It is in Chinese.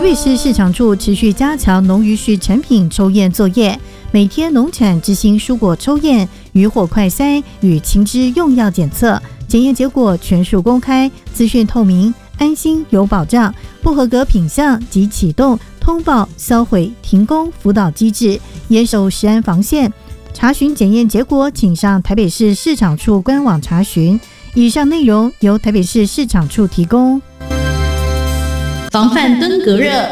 北市市场处持续加强农渔畜产品抽验作业，每天农产执行蔬果抽验、渔获快筛与禽只用药检测，检验结果全数公开，资讯透明，安心有保障。不合格品项即启动通报、销毁、停工辅导机制，严守食安防线。查询检验结果，请上台北市市场处官网查询。以上内容由台北市市场处提供。 防范登革热，